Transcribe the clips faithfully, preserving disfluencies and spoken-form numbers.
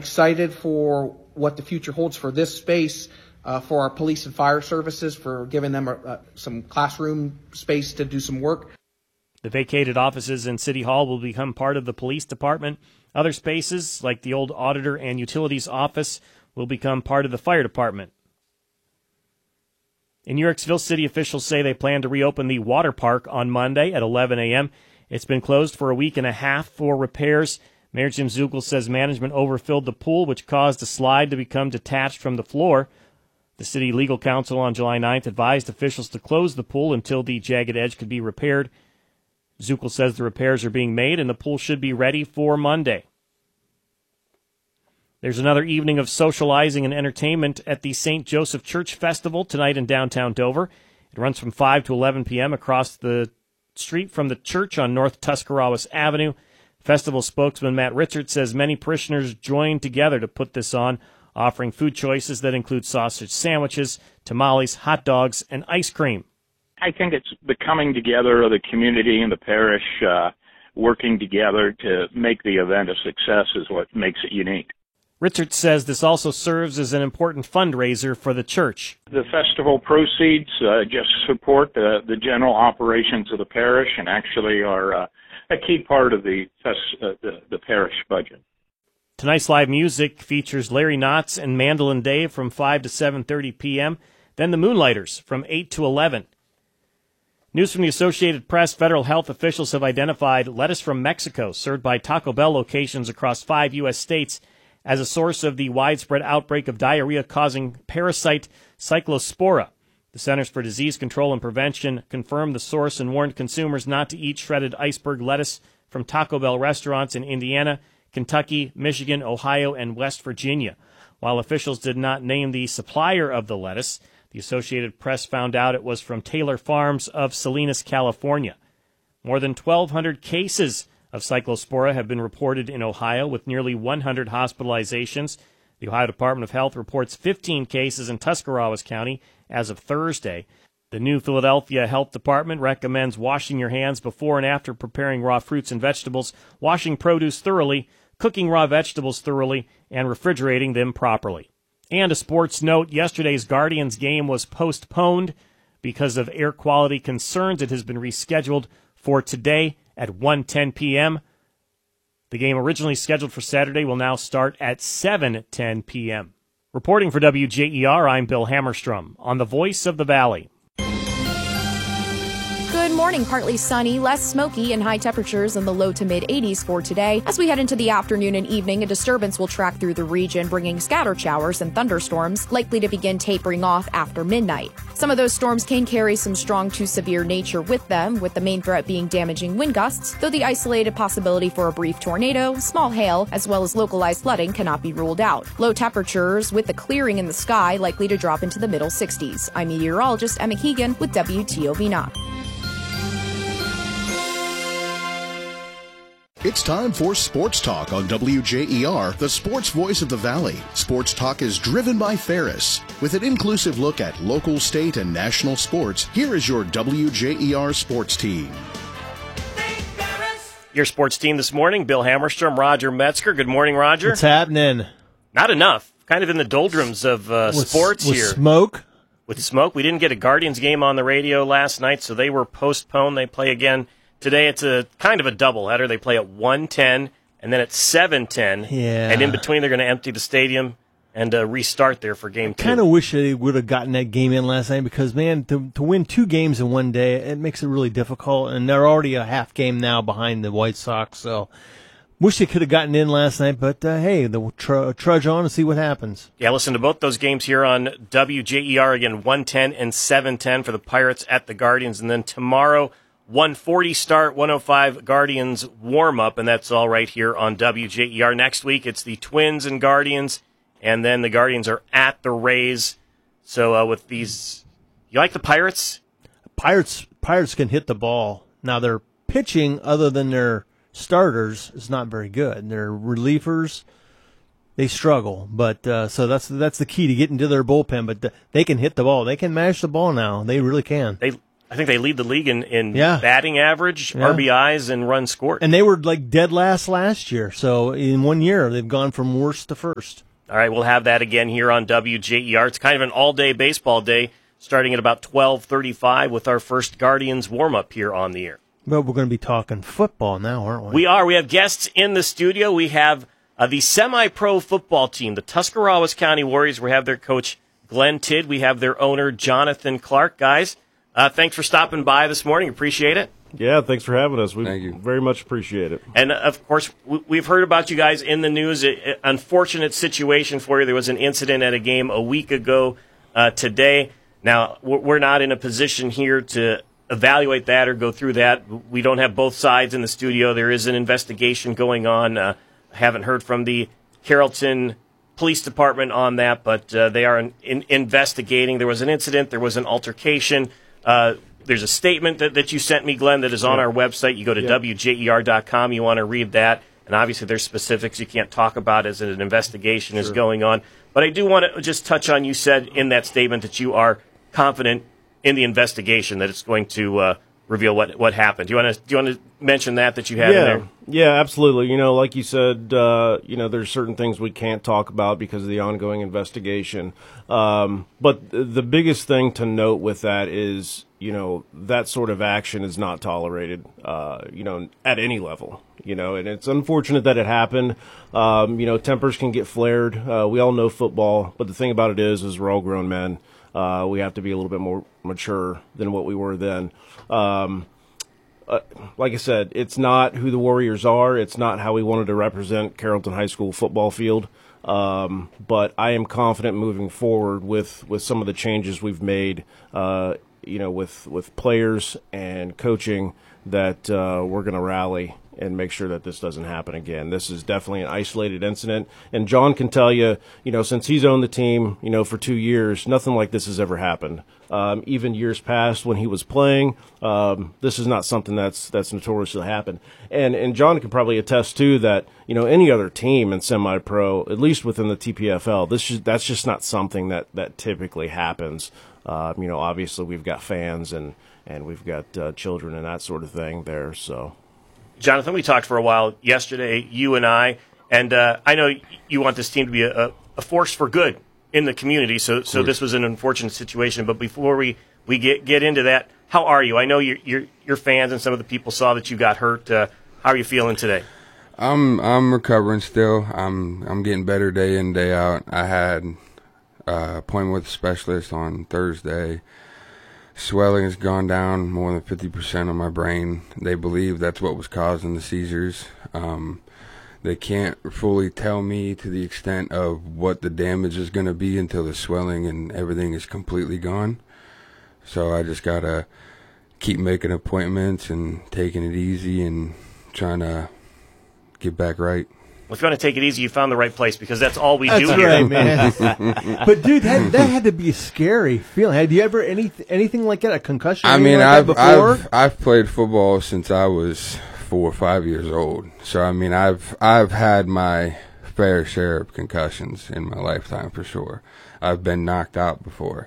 excited for what the future holds for this space, uh, for our police and fire services, for giving them a, uh, some classroom space to do some work. The vacated offices in City Hall will become part of the police department. Other spaces, like the old auditor and utilities office, will become part of the fire department. In Yorksville, city officials say they plan to reopen the water park on Monday at eleven a.m. It's been closed for a week and a half for repairs. Mayor Jim Zuckel says management overfilled the pool, which caused the slide to become detached from the floor. The city legal counsel on July ninth advised officials to close the pool until the jagged edge could be repaired. Zuckel says the repairs are being made and the pool should be ready for Monday. There's another evening of socializing and entertainment at the Saint Joseph Church Festival tonight in downtown Dover. It runs from five to eleven p.m. across the street from the church on North Tuscarawas Avenue. Festival spokesman Matt Richards says many parishioners joined together to put this on, offering food choices that include sausage sandwiches, tamales, hot dogs, and ice cream. I think it's the coming together of the community and the parish, uh, working together to make the event a success is what makes it unique. Richards says this also serves as an important fundraiser for the church. The festival proceeds uh, just support the, the general operations of the parish and actually are uh, a key part of the, fest- uh, the the parish budget. Tonight's live music features Larry Knotts and Mandolin Dave from five to seven thirty p.m., then the Moonlighters from eight to eleven. News from the Associated Press, federal health officials have identified lettuce from Mexico served by Taco Bell locations across five U S states as a source of the widespread outbreak of diarrhea-causing parasite Cyclospora. The Centers for Disease Control and Prevention confirmed the source and warned consumers not to eat shredded iceberg lettuce from Taco Bell restaurants in Indiana, Kentucky, Michigan, Ohio, and West Virginia. While officials did not name the supplier of the lettuce, the Associated Press found out it was from Taylor Farms of Salinas, California. More than twelve hundred cases of Cyclospora have been reported in Ohio, with nearly one hundred hospitalizations. The Ohio Department of Health reports fifteen cases in Tuscarawas County as of Thursday. The New Philadelphia Health Department recommends washing your hands before and after preparing raw fruits and vegetables, washing produce thoroughly, cooking raw vegetables thoroughly, and refrigerating them properly. And a sports note, yesterday's Guardians game was postponed because of air quality concerns. It has been rescheduled for today at one ten p.m. The game originally scheduled for Saturday will now start at seven ten p.m. Reporting for W J E R, I'm Bill Hammerstrom on the Voice of the Valley. Good morning. Partly sunny, less smoky, and high temperatures in the low to mid eighties for today. As we head into the afternoon and evening, a disturbance will track through the region, bringing scattered showers and thunderstorms, likely to begin tapering off after midnight. Some of those storms can carry some strong to severe nature with them, with the main threat being damaging wind gusts, though the isolated possibility for a brief tornado, small hail, as well as localized flooding cannot be ruled out. Low temperatures with the clearing in the sky likely to drop into the middle sixties. I'm meteorologist Emma Keegan with W T O V Knox. It's time for Sports Talk on W J E R, the sports voice of the Valley. Sports Talk is driven by Ferris. With an inclusive look at local, state, and national sports, here is your W J E R sports team. Your sports team this morning, Bill Hammerstrom, Roger Metzger. Good morning, Roger. What's happening? Not enough. Kind of in the doldrums of uh, with, sports with here. With smoke? With smoke. We didn't get a Guardians game on the radio last night, so they were postponed. They play again today. It's a kind of a doubleheader. They play at one ten and then at seven ten. Yeah. And in between, they're going to empty the stadium and uh, restart there for game I two. kind of wish they would have gotten that game in last night because, man, to to win two games in one day, it makes it really difficult. And they're already a half game now behind the White Sox. So wish they could have gotten in last night. But, uh, hey, they'll tr- trudge on and see what happens. Yeah, listen to both those games here on W J E R. Again, one ten and seven ten for the Pirates at the Guardians. And then tomorrow, one forty start, one oh five Guardians warm-up, and that's all right here on W J E R. Next week, it's the Twins and Guardians, and then the Guardians are at the Rays. So uh, with these, you like the Pirates? Pirates Pirates can hit the ball. Now, their pitching, other than their starters, is not very good. Their relievers, they struggle. But uh, so that's that's the key to getting to their bullpen. But the, they can hit the ball. They can mash the ball now. They really can. They I think they lead the league in, in Yeah. batting average, Yeah. R B Is, and runs scored. And they were like dead last last year. So in one year, they've gone from worst to first. All right, we'll have that again here on W J E R. It's kind of an all-day baseball day, starting at about twelve thirty-five with our first Guardians warm-up here on the air. But we're going to be talking football now, aren't we? We are. We have guests in the studio. We have uh, the semi-pro football team, the Tuscarawas County Warriors. We have their coach, Glenn Tidd. We have their owner, Jonathan Clark. Guys, uh, thanks for stopping by this morning. Appreciate it. Yeah, thanks for having us. We Thank you. very much appreciate it. And, uh, of course, w- we've heard about you guys in the news. A, a unfortunate situation for you. There was an incident at a game a week ago uh, today. Now, we're not in a position here to evaluate that or go through that. We don't have both sides in the studio. There is an investigation going on. Uh, I haven't heard from the Carrollton Police Department on that, but uh, they are in, in investigating. There was an incident. There was an altercation. Uh, there's a statement that, that you sent me, Glenn, that is on Yeah. our website. You go to Yeah. W J E R dot com. You want to read that. And obviously there's specifics you can't talk about as an investigation is going on. But I do want to just touch on, you said in that statement that you are confident in the investigation, that it's going to uh, reveal what, what happened. Do you want to do you want to mention that that you had yeah, in there? yeah, absolutely. You know, like you said, uh, you know, there's certain things we can't talk about because of the ongoing investigation. Um, but th- the biggest thing to note with that is, you know, that sort of action is not tolerated, uh, you know, at any level. You know, and it's unfortunate that it happened. Um, you know, tempers can get flared. Uh, we all know football, but the thing about it is, is we're all grown men. Uh, we have to be a little bit more mature than what we were then. Um, uh, like I said, it's not who the Warriors are. It's not how we wanted to represent Carrollton High School football field. Um, but I am confident moving forward with, with some of the changes we've made, uh, you know, with, with players and coaching, that uh, we're going to rally and make sure that this doesn't happen again. This is definitely an isolated incident. And John can tell you, you know, since he's owned the team, you know, for two years, nothing like this has ever happened. Um, even years past when he was playing, um, this is not something that's that's notoriously happened. And and John can probably attest too that, you know, any other team in semi-pro, at least within the T P F L, this is, that's just not something that, that typically happens. Uh, you know, obviously we've got fans and, and we've got uh, children and that sort of thing there, so... Jonathan, we talked for a while yesterday, you and I, and uh, I know you want this team to be a, a force for good in the community, so so this was an unfortunate situation. But before we, we get get into that, how are you? I know your your your fans and some of the people saw that you got hurt. Uh, how are you feeling today? I'm I'm recovering still. I'm I'm getting better day in, day out. I had an uh, appointment with a specialist on Thursday. Swelling has gone down more than fifty percent on my brain. They believe that's what was causing the seizures. Um, they can't fully tell me to the extent of what the damage is going to be until the swelling and everything is completely gone. So I just got to keep making appointments and taking it easy and trying to get back right. Well, if you want to take it easy, you found the right place, because that's all we That's do right, here. man. But dude, that, that had to be a scary feeling. Had you ever any anything like that? A concussion? or I anything mean, like I've, that before? I've I've played football since I was four or five years old. So I mean, I've I've had my fair share of concussions in my lifetime for sure. I've been knocked out before,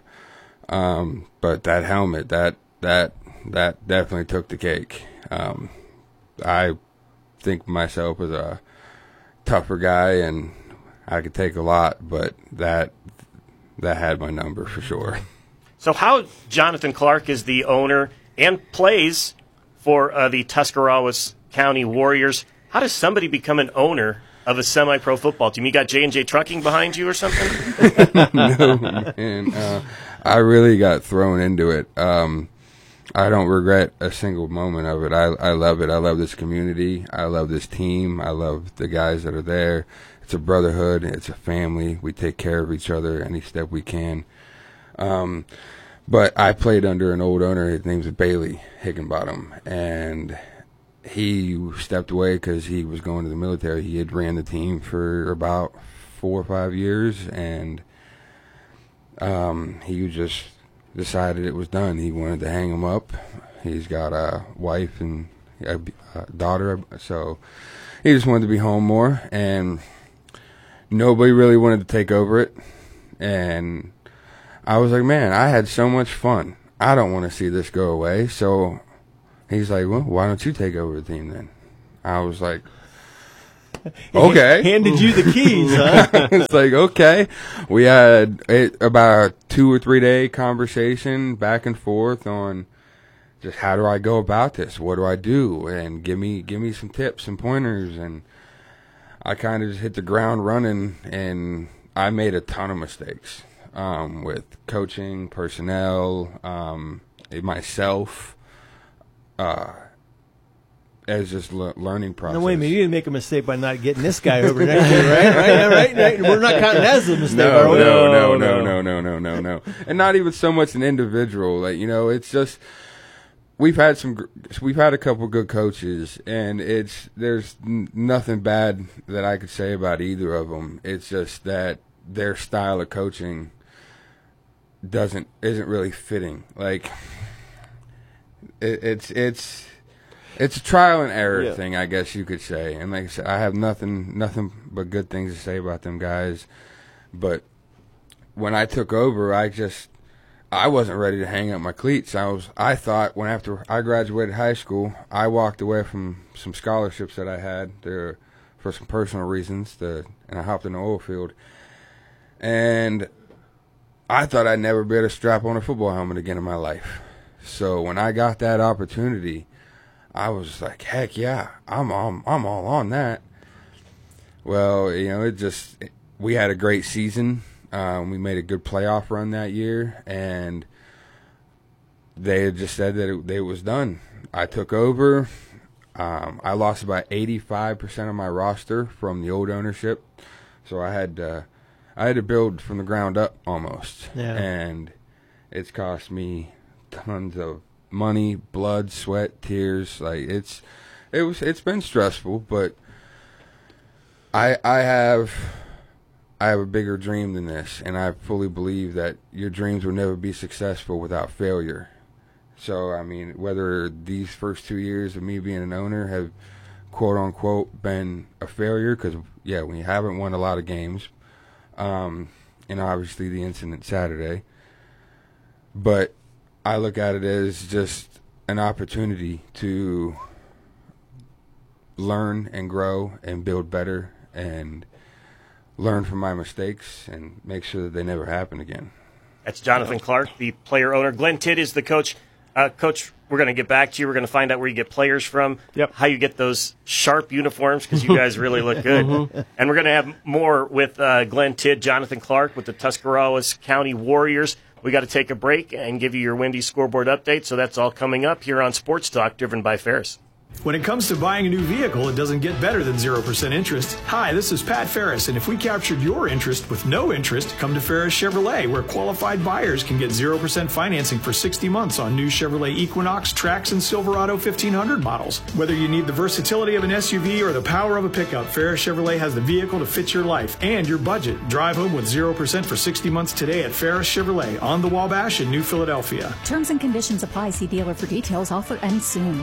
um, but that helmet, that that that definitely took the cake. Um, I think of myself as a tougher guy, and I could take a lot, but that that had my number for sure. So how Jonathan Clark is the owner and plays for uh, the Tuscarawas County Warriors. How does somebody become an owner of a semi-pro football team? You got J and J Trucking behind you or something? No, man. Uh, I really got thrown into it. Um, I don't regret a single moment of it. I, I love it. I love this community. I love this team. I love the guys that are there. It's a brotherhood. It's a family. We take care of each other any step we can. Um, but I played under an old owner. His name's Bailey Higginbottom, and he stepped away because he was going to the military. He had ran the team for about four or five years, and um, he just decided it was done. He wanted to hang him up. He's got a wife and a daughter, so he just wanted to be home more, and nobody really wanted to take over it. And I was like, man, I had so much fun. I don't want to see this go away. So he's like, well, why don't you take over the team then? I was like, okay. Handed you the keys, huh? It's like, okay. We had a, about a two or three day conversation back and forth on just how do I go about this? What do I do? And give me give me some tips and pointers. And I kind of just hit the ground running, and I made a ton of mistakes um, with coaching, personnel, um, myself. Uh, as just le- learning process. No, wait a minute. You didn't make a mistake by not getting this guy over next year, right? Right? Right? Right? We're not counting that as a mistake, no, are we? No, no, no, no, no, no, no, no. And not even so much an individual. Like, you know, it's just we've had some, we've had a couple good coaches, and it's there's n- nothing bad that I could say about either of them. It's just that their style of coaching doesn't isn't really fitting. Like, it, it's it's. It's a trial and error yeah. thing, I guess you could say. And like I said, I have nothing nothing but good things to say about them guys. But when I took over, I just I wasn't ready to hang up my cleats. I was I thought when after I graduated high school, I walked away from some scholarships that I had there for some personal reasons, to, and I hopped in the oil field. And I thought I'd never be able to strap on a football helmet again in my life. So when I got that opportunity, I was like, heck yeah, I'm I'm I'm all on that. Well, you know, it just we had a great season. Um, we made a good playoff run that year, and they had just said that it, that it was done. I took over. Um, I lost about eighty-five percent of my roster from the old ownership, so I had uh, I had to build from the ground up almost, yeah. And it's cost me tons of money, blood, sweat, tears. Like it's, it was, it's been stressful, but I, I have, I have a bigger dream than this, and I fully believe that your dreams will never be successful without failure. So, I mean, whether these first two years of me being an owner have, quote unquote, been a failure, because yeah, we haven't won a lot of games, um, and obviously the incident Saturday, but I look at it as just an opportunity to learn and grow and build better and learn from my mistakes and make sure that they never happen again. That's Jonathan Clark, the player owner. Glenn Tidd is the coach. Uh, coach, we're going to get back to you. We're going to find out where you get players from, yep. how you get those sharp uniforms, because you guys really look good. Mm-hmm. And we're going to have more with uh, Glenn Tidd, Jonathan Clark with the Tuscarawas County Warriors. We got to take a break and give you your Wendy's scoreboard update, so that's all coming up here on Sports Talk, driven by Ferris. When it comes to buying a new vehicle, it doesn't get better than zero percent interest. Hi, this is Pat Ferris, and if we captured your interest with no interest, come to Ferris Chevrolet, where qualified buyers can get zero percent financing for sixty months on new Chevrolet Equinox, Trax, and Silverado fifteen hundred models. Whether you need the versatility of an S U V or the power of a pickup, Ferris Chevrolet has the vehicle to fit your life and your budget. Drive home with zero percent for sixty months today at Ferris Chevrolet on the Wabash in New Philadelphia. Terms and conditions apply. See dealer for details. Offer ends soon.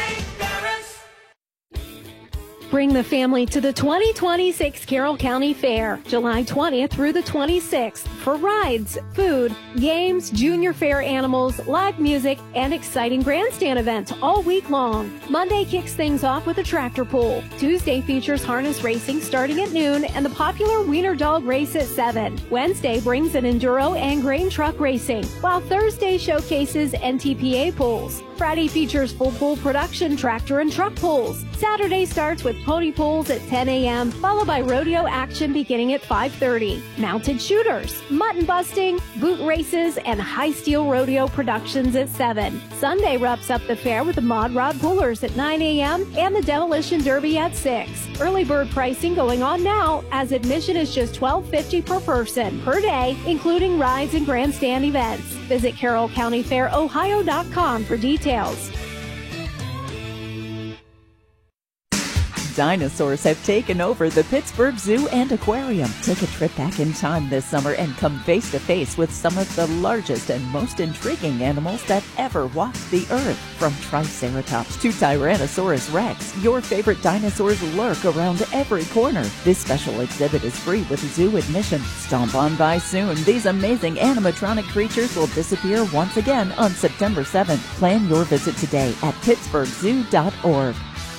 Bring the family to the twenty twenty-six Carroll County Fair, July twentieth through the twenty-sixth, for rides, food, games, junior fair animals, live music, and exciting grandstand events all week long. Monday kicks things off with a tractor pull. Tuesday features harness racing starting at noon and the popular Wiener Dog race at seven. Wednesday brings an enduro and grain truck racing, while Thursday showcases N T P A pulls. Friday features full pull production tractor and truck pulls. Saturday starts with pony pulls at ten a.m., followed by rodeo action beginning at five thirty. Mounted shooters, mutton busting, boot races, and high steel rodeo productions at seven. Sunday wraps up the fair with the Mod Rod Pullers at nine a.m. and the Demolition Derby at six. Early bird pricing going on now, as admission is just twelve fifty per person per day, including rides and grandstand events. Visit carroll county fair ohio dot com for details. Dinosaurs have taken over the Pittsburgh Zoo and Aquarium. Take a trip back in time this summer and come face to face with some of the largest and most intriguing animals that ever walked the earth. From Triceratops to Tyrannosaurus Rex, your favorite dinosaurs lurk around every corner. This special exhibit is free with zoo admission. Stomp on by soon. These amazing animatronic creatures will disappear once again on September seventh. Plan your visit today at pittsburgh zoo dot org.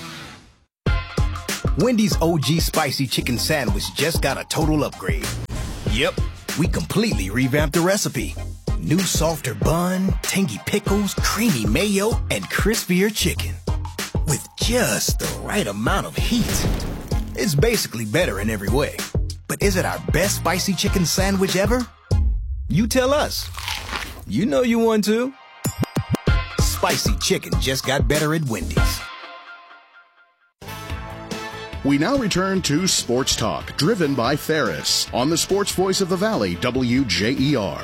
Wendy's O G Spicy Chicken Sandwich just got a total upgrade. Yep, we completely revamped the recipe. New softer bun, tangy pickles, creamy mayo, and crispier chicken. With just the right amount of heat. It's basically better in every way. But is it our best spicy chicken sandwich ever? You tell us. You know you want to. Spicy chicken just got better at Wendy's. We now return to Sports Talk, driven by Ferris, on the Sports Voice of the Valley, W J E R.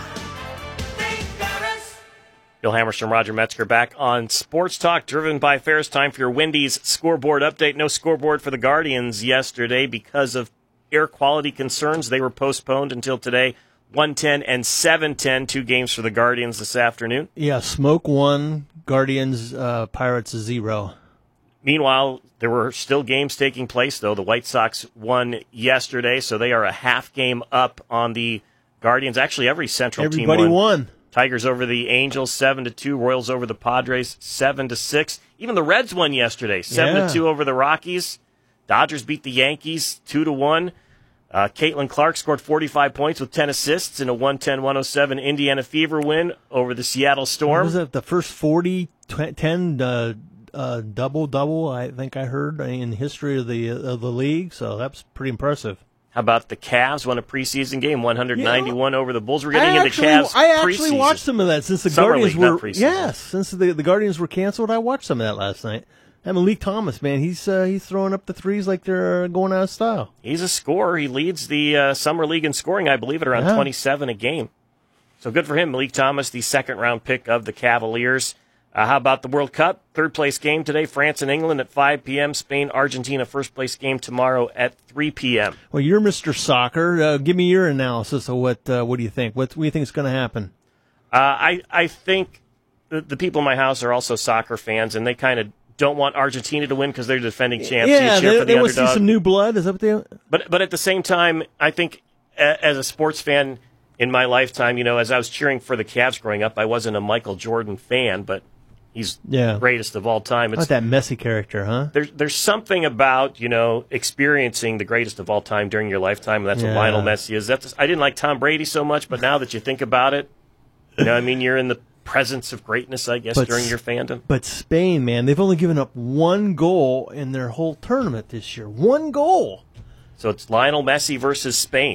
Bill Hammerstrom, Roger Metzger back on Sports Talk, driven by Ferris. Time for your Wendy's scoreboard update. No scoreboard for the Guardians yesterday because of air quality concerns. They were postponed until today. one ten and seven ten, two games for the Guardians this afternoon. Yeah, Smoke one, Guardians, uh, Pirates zero. Meanwhile, there were still games taking place, though. The White Sox won yesterday, so they are a half game up on the Guardians. Actually, every Central Everybody team won. won. Tigers over the Angels, seven to two. Royals over the Padres, seven to six. Even the Reds won yesterday, seven Yeah. to two over the Rockies. Dodgers beat the Yankees, two to one. Uh, Caitlin Clark scored forty-five points with ten assists in a one ten one oh seven Indiana Fever win over the Seattle Storm. Was it the first forty, ten uh, uh, double-double, I think I heard, in the history of the of the league? So that's pretty impressive. How about the Cavs won a preseason game, one ninety-one over the Bulls? We're getting I into actually, Cavs I actually preseason. watched some of that since the Summer Guardians League, were not preseason. yes, since the the Guardians were canceled. I watched some of that last night. And Malik Thomas, man, he's uh, he's throwing up the threes like they're going out of style. He's a scorer. He leads the uh, Summer League in scoring, I believe, at around Yeah. twenty-seven a game. So good for him. Malik Thomas, the second-round pick of the Cavaliers. Uh, how about the World Cup? Third-place game today, France and England at five p.m. Spain, Argentina, first-place game tomorrow at three p.m. Well, you're Mister Soccer. Uh, give me your analysis of what uh, what do you think? What, what do you think is going to happen? Uh, I, I think the, the people in my house are also soccer fans, and they kind of don't want Argentina to win because they're defending champs. Yeah, you cheer they, for the they want to see underdog. some new blood. Is that what they? But but at the same time, I think a, as a sports fan in my lifetime, you know, as I was cheering for the Cavs growing up, I wasn't a Michael Jordan fan, but he's Yeah. the greatest of all time. It's Not that messy character, huh? there's there's something about, you know, experiencing the greatest of all time during your lifetime, and that's Yeah. what Lionel Messi is. That's I didn't like Tom Brady so much, but now that you think about it, you know, I mean, you're in the presence of greatness, I guess, But during s- your fandom. But Spain, man, they've only given up one goal in their whole tournament this year. One goal. So it's Lionel Messi versus Spain.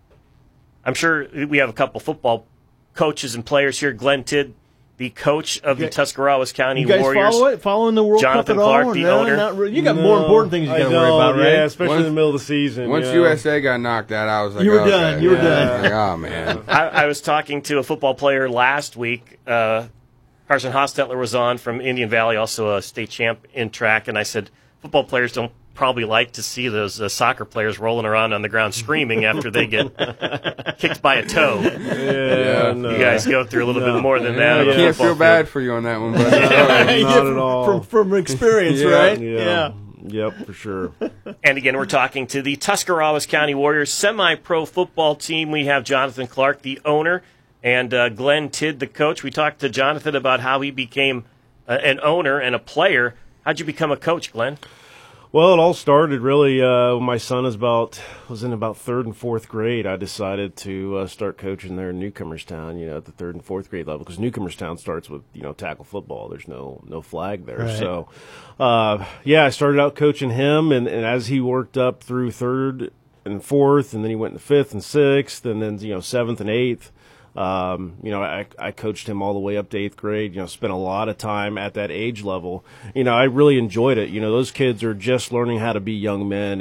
I'm sure we have a couple football coaches and players here. Glenn Tidd, the coach of the Tuscarawas County You guys Warriors. follow it? Following the World Jonathan Cup at Clark, all? the no, owner. Not really. You got No, more important things you I got to worry don't, about, right? Yeah, especially Once- in the middle of the season. Once you know. U S A got knocked out, I was like, You were okay, done. You were yeah. done. Like, oh, man. I, I was talking to a football player last week. Uh, Carson Hostetler was on from Indian Valley, also a state champ in track, and I said, football players don't probably like to see those uh, soccer players rolling around on the ground screaming after they get kicked by a toe. Yeah, no. You guys go through a little No. bit more than Yeah, that. I on a can't football feel bad field. for you on that one, but Yeah, not from, at all. From, from experience, Yeah. right? Yeah. Yep, for sure. And again, we're talking to the Tuscarawas County Warriors semi-pro football team. We have Jonathan Clark, the owner, and uh, Glenn Tidd, the coach. We talked to Jonathan about how he became uh, an owner and a player. How'd you become a coach, Glenn? Well, it all started really uh, when my son is about was in about third and fourth grade. I decided to uh, start coaching there in Newcomerstown, you know, at the third and fourth grade level, because Newcomerstown starts with, you know, tackle football. There's no no flag there, Right. so uh, yeah, I started out coaching him, and, and as he worked up through third and fourth, and then he went into fifth and sixth, and then you know seventh and eighth. Um, you know, I, I coached him all the way up to eighth grade, you know, spent a lot of time at that age level. You know, I really enjoyed it. You know, those kids are just learning how to be young men, and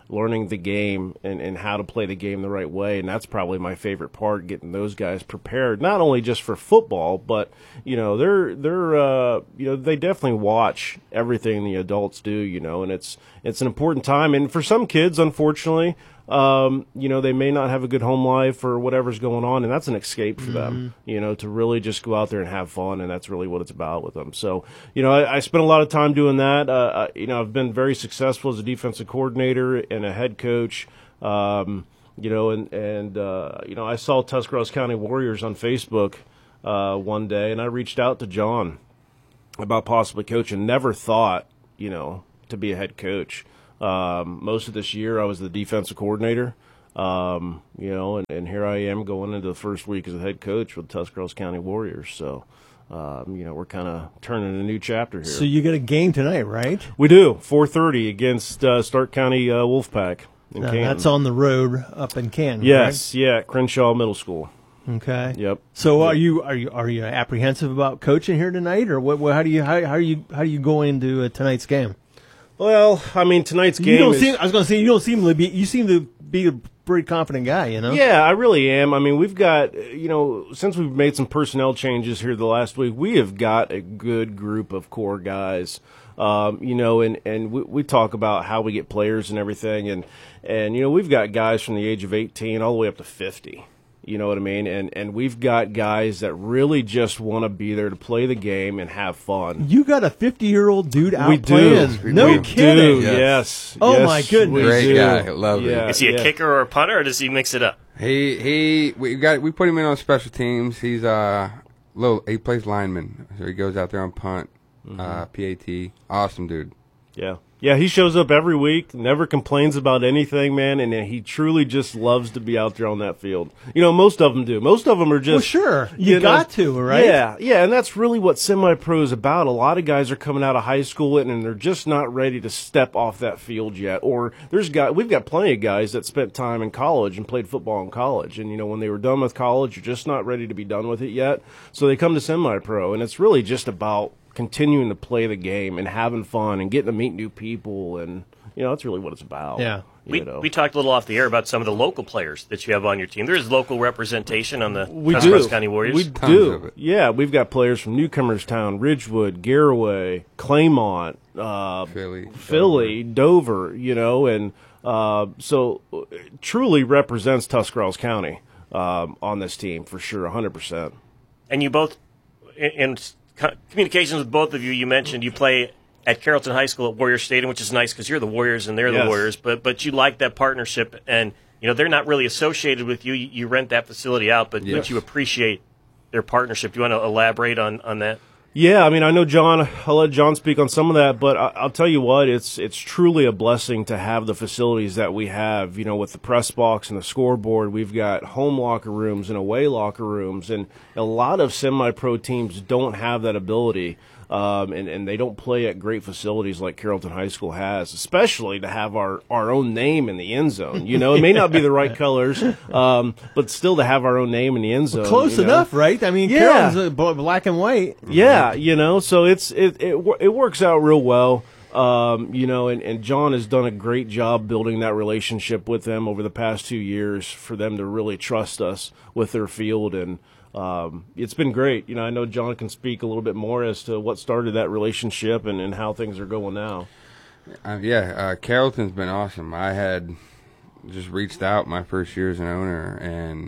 learning the game and, and how to play the game the right way. And that's probably my favorite part, getting those guys prepared, not only just for football, but, you know, they're, they're, uh, you know, they definitely watch everything the adults do, you know, and it's, it's an important time. And for some kids, unfortunately, um, you know, they may not have a good home life or whatever's going on, and that's an escape for them, Mm-hmm. you know, to really just go out there and have fun, and that's really what it's about with them. So, you know, I, I spent a lot of time doing that. Uh, I, you know, I've been very successful as a defensive coordinator and a head coach, um, you know, and, and uh, you know, I saw Tuscarawas County Warriors on Facebook uh, one day, and I reached out to John about possibly coaching. Never thought, you know, to be a head coach. Um, most of this year, I was the defensive coordinator, um, you know, and, and here I am going into the first week as a head coach with Tuscarawas County Warriors. So, um, you know, we're kind of turning a new chapter here. So you got a game tonight, right? We do, four thirty against uh, Stark County uh, Wolfpack in Now, Canton. that's on the road up in Canton. Yes, yeah, Crenshaw Middle School. Right? Okay. Yep. So are you are you are you apprehensive about coaching here tonight, or what? what how do you how, how are you how do you go into uh, tonight's game? Well, I mean, tonight's game You don't is... seem. I was going to say you don't seem to be. You seem to be a pretty confident guy. You know. Yeah, I really am. I mean, we've got, you know, since we've made some personnel changes here the last week, we have got a good group of core guys. Um, you know, and, and we, we talk about how we get players and everything. And, and, you know, we've got guys from the age of eighteen all the way up to fifty. You know what I mean? And and we've got guys that really just want to be there to play the game and have fun. You got a fifty-year-old dude out We do. playing. No we kidding. Do. Yes. Oh, Yes, my goodness. we Great do. guy. Love it. Yeah, Is he a yeah. kicker or a punter, or does he mix it up? He he we got we put him in on special teams. He's uh little he plays lineman, so he goes out there on punt, uh, P A T. Awesome dude. Yeah. Yeah, he shows up every week, never complains about anything, man, and he truly just loves to be out there on that field. You know, most of them do. Most of them are just... Well, sure. You, know, got to, right? Yeah, yeah, and that's really what semi-pro is about. A lot of guys are coming out of high school and they're just not ready to step off that field yet. Or there's guy, we've got plenty of guys that spent time in college and played football in college. And, you know, when they were done with college, you're just not ready to be done with it yet. So they come to semi-pro, and it's really just about continuing to play the game and having fun and getting to meet new people, and you know that's really what it's about. Yeah. We, you know. we talked a little off the air about some of the local players that you have on your team. There is local representation on the we Tuscarawas do. County Warriors. We Tons do. of it. Yeah, we've got players from Newcomerstown, Ridgewood, Garaway, Claymont, uh, Philly, Philly, Dover. You know, and uh, so uh, truly represents Tuscarawas County um, on this team for sure, one hundred percent. And you both, in, in co- communications with both of you, you mentioned you play at Carrollton High School at Warrior Stadium, which is nice because you're the Warriors and they're Yes. the Warriors. But but you like that partnership, and you know they're not really associated with you. You, you rent that facility out, but, Yes. but you appreciate their partnership. Do you want to elaborate on, on that? Yeah, I mean, I know John. I'll let John speak on some of that, but I, I'll tell you what, it's it's truly a blessing to have the facilities that we have. You know, with the press box and the scoreboard, we've got home locker rooms and away locker rooms, and a lot of semi-pro teams don't have that ability. Um, and, and they don't play at great facilities like Carrollton High School has, especially to have our, our own name in the end zone. You know, it may not be the right colors, um, but still to have our own name in the end zone. Close you know? enough, right? I mean, Yeah. Carrollton's uh, b- black and white. Yeah, you know, so it's it it, wor- it works out real well. Um, you know, and, and John has done a great job building that relationship with them over the past two years for them to really trust us with their field, and um, it's been great. You know, I know John can speak a little bit more as to what started that relationship and, and how things are going now. Uh, yeah, uh, Carrollton's been awesome. I had just reached out my first year as an owner, and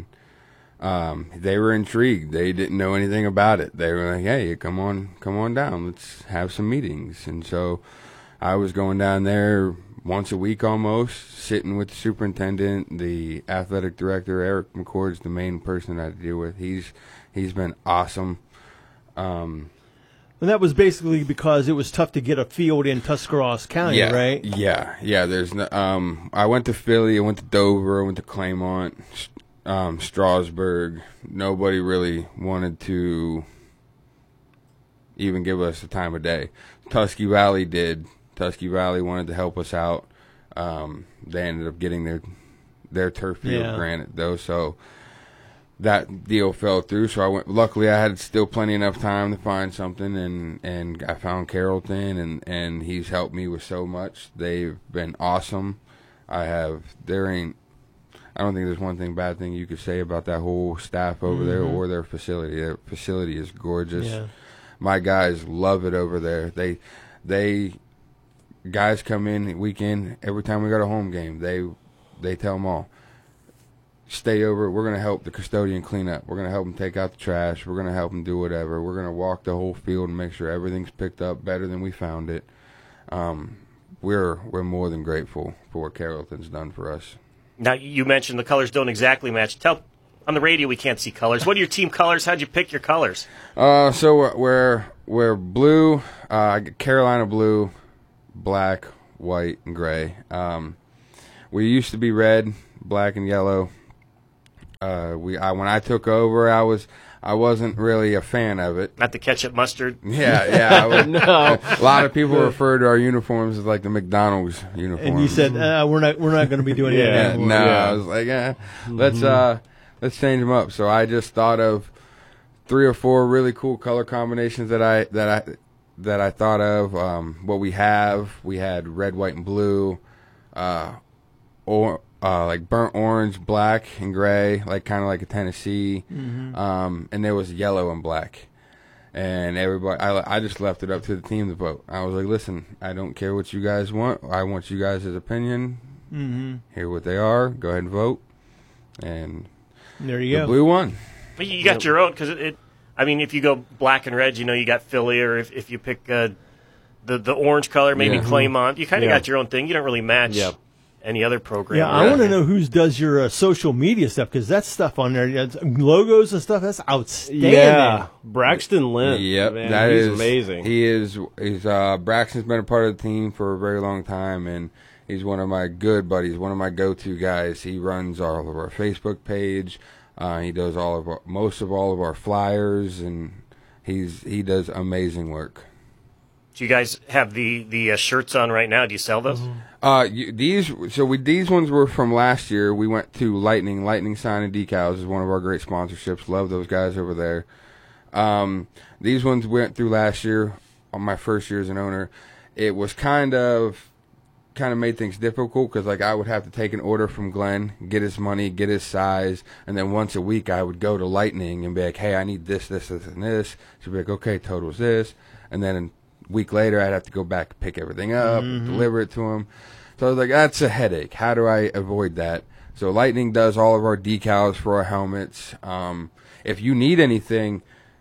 um, they were intrigued. They didn't know anything about it. They were like, "Hey, come on, come on down. Let's have some meetings." And so I was going down there once a week almost, sitting with the superintendent, the athletic director. Eric McCord's the main person that I deal with. He's he's been awesome. Um, And that was basically because it was tough to get a field in Tuscarawas County, yeah, right? Yeah, yeah. There's no, um, I went to Philly, I went to Dover, I went to Claymont, um, Strasburg. Nobody really wanted to even give us the time of day. Tusky Valley did. Tusky Valley wanted to help us out. Um, they ended up getting their their turf field Yeah. granted though, so that deal fell through. So I went. Luckily, I had still plenty enough time to find something, and, and I found Carrollton, and, and he's helped me with so much. They've been awesome. I have there ain't. I don't think there's one thing bad thing you could say about that whole staff over mm-hmm. there or their facility. Their facility is gorgeous. Yeah. My guys love it over there. They, they, guys come in weekend every time we got a home game. They, they tell them all, stay over. We're gonna help the custodian clean up. We're gonna help them take out the trash. We're gonna help them do whatever. We're gonna walk the whole field and make sure everything's picked up better than we found it. Um, we're we're more than grateful for what Carrollton's done for us. Now, you mentioned the colors don't exactly match. Tell on the radio we can't see colors. What are your team colors? How'd you pick your colors? Uh, so we're we're blue, uh, Carolina blue, black, white, and gray. Um, we used to be red, black, and yellow. Uh, we I, when I took over, I was I wasn't really a fan of it. Not the ketchup mustard. Yeah, yeah. I was, no. A lot of people refer to our uniforms as like the McDonald's uniforms. And you said uh, we're not we're not going to be doing it. Yeah, anymore. no. Yeah. I was like, eh, let's uh, let's change them up. So I just thought of three or four really cool color combinations that I that I that I thought of. Um, what we have, we had red, white, and blue, uh, or. Uh, like burnt orange, black, and gray, like kind of like a Tennessee, mm-hmm. um, and there was yellow and black, and everybody. I, I just left it up to the team to vote. I was like, listen, I don't care what you guys want. I want you guys' opinion. Mm-hmm. Hear what they are. Go ahead and vote, and there you the go. Blue won. But you got your own because it, it. I mean, if you go black and red, you know you got Philly, or if if you pick uh, the the orange color, maybe yeah. Claymont, you kind of yeah. got your own thing. You don't really match. Yeah. Any other program? Yeah, I want to know who does your uh, social media stuff because that stuff on there, yeah, logos and stuff. That's outstanding. Yeah, Braxton Lynn. Yep, man, that he's is amazing. He is. He's uh, Braxton's been a part of the team for a very long time, and he's one of my good buddies, one of my go-to guys. He runs all of our Facebook page. Uh, he does all of our, most of all of our flyers, and he's he does amazing work. Do you guys have the the uh, shirts on right now? Do you sell those? Mm-hmm. Uh, you, these so we these ones were from last year. We went to Lightning. Lightning Sign and Decals is one of our great sponsorships. Love those guys over there. Um, these ones went through last year on my first year as an owner. It was kind of kind of made things difficult because like I would have to take an order from Glenn, get his money, get his size, and then once a week I would go to Lightning and be like, hey, I need this, this, this, and this. She'd be like, okay, total's this, and then week later, I'd have to go back, pick everything up, mm-hmm. deliver it to him. So I was like, that's a headache. How do I avoid that? So Lightning does all of our decals for our helmets. Um, if you need anything,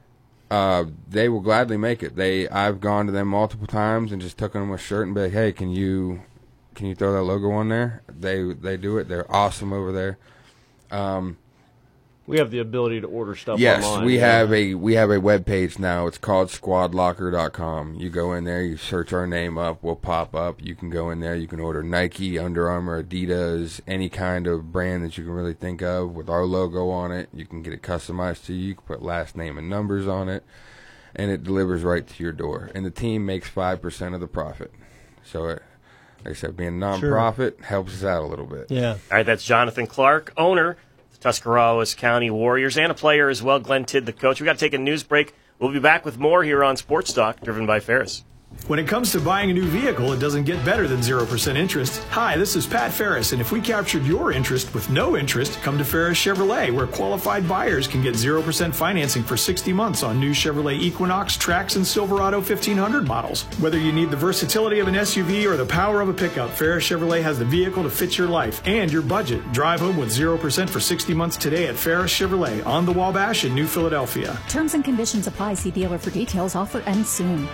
uh, they will gladly make it. They, I've gone to them multiple times and just taken them a shirt and be like, hey, can you, can you throw that logo on there? They, they do it. They're awesome over there. Um, We have the ability to order stuff yes, online. we yeah. have a we have a web page now. It's called squad locker dot com. You go in there, you search our name up, we'll pop up. You can go in there, you can order Nike, Under Armour, Adidas, any kind of brand that you can really think of with our logo on it. You can get it customized to you. You can put last name and numbers on it, and it delivers right to your door. And the team makes five percent of the profit. So, it, like I said, being a nonprofit sure. helps us out a little bit. Yeah. All right, that's Jonathan Clark, owner Tuscarawas County Warriors, and a player as well, Glenn Tidd, the coach. We've got to take a news break. We'll be back with more here on Sports Talk, driven by Ferris. When it comes to buying a new vehicle, it doesn't get better than zero percent interest. Hi, this is Pat Ferris, and if we captured your interest with no interest, come to Ferris Chevrolet, where qualified buyers can get zero percent financing for sixty months on new Chevrolet Equinox, Trax, and Silverado fifteen hundred models. Whether you need the versatility of an S U V or the power of a pickup, Ferris Chevrolet has the vehicle to fit your life and your budget. Drive home with zero percent for sixty months today at Ferris Chevrolet on the Wabash in New Philadelphia. Terms and conditions apply. See dealer for details. Offer ends soon.